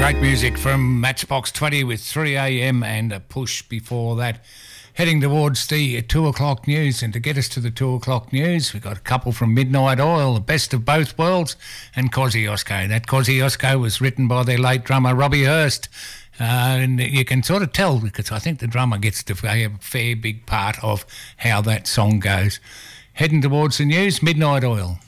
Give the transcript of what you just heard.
Great music from Matchbox 20 with 3am and a push before that. Heading towards the 2 o'clock news, and to get us to the 2 o'clock news, we've got a couple from Midnight Oil, The Best of Both Worlds, and Kosciuszko. That Kosciuszko was written by their late drummer Robbie Hurst, and you can sort of tell because I think the drummer gets to play a fair big part of how that song goes. Heading towards the news, Midnight Oil.